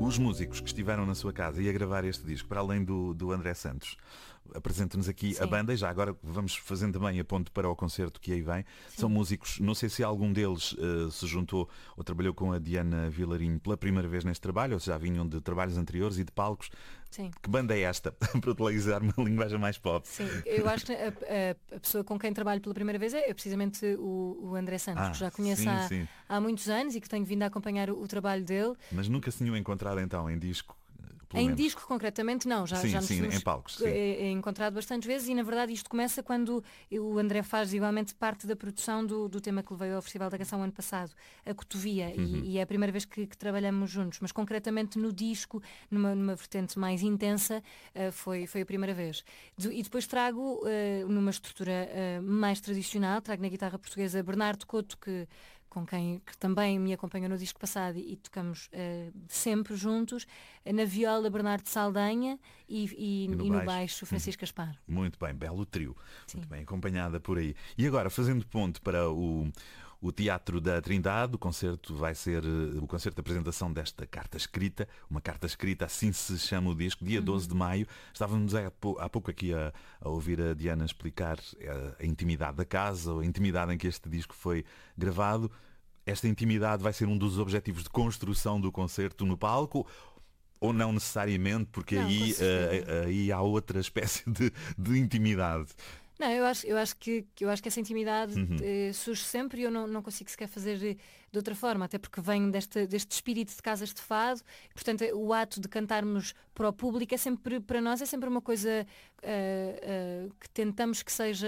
Os músicos que estiveram na sua casa e a gravar este disco, para além do André Santos, apresenta-nos aqui Sim. a banda e já agora vamos fazendo também a ponte para o concerto que aí vem. Sim. São músicos, não sei se algum deles se juntou ou trabalhou com a Diana Vilarinho pela primeira vez neste trabalho, ou se já vinham de trabalhos anteriores e de palcos. Sim. Que banda é esta? Para utilizar uma linguagem mais pop. Sim, eu acho que a pessoa com quem trabalho pela primeira vez é precisamente o André Santos, que já conheço sim. há muitos anos e que tenho vindo a acompanhar o trabalho dele. Mas nunca se tinham encontrado então em disco? Em disco concretamente não, já nos tínhamos em palcos, encontrado bastantes vezes e na verdade isto começa quando o André faz igualmente parte da produção do tema que levei ao Festival da Canção ano passado, a Cotovia, e é a primeira vez que trabalhamos juntos, mas concretamente no disco, numa vertente mais intensa, foi a primeira vez. E depois trago numa estrutura mais tradicional, trago na guitarra portuguesa Bernardo Couto, que também me acompanhou no disco passado e tocamos sempre juntos, na viola Bernardo Saldanha e no baixo Francisco Gaspar. Muito bem, belo trio. Sim. Muito bem acompanhada por aí. E agora, fazendo ponto para o Teatro da Trindade, o concerto vai ser o concerto de apresentação desta carta escrita, uma carta escrita, assim se chama o disco, dia 12 de maio. Estávamos há pouco aqui a ouvir a Diana explicar a intimidade da casa, a intimidade em que este disco foi gravado. Esta intimidade vai ser um dos objetivos de construção do concerto no palco? Ou não necessariamente, porque não, aí há outra espécie de intimidade? Não, eu acho que essa intimidade surge sempre e eu não consigo sequer fazer de outra forma, até porque venho deste espírito de casas de fado, portanto o ato de cantarmos para o público é sempre, para nós, é sempre uma coisa que tentamos que seja